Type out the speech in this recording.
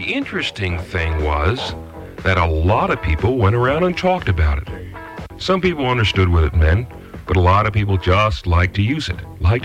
the interesting thing was that a lot of people went around and talked about it. Some people understood what it meant, but a lot of people just liked to use it, liked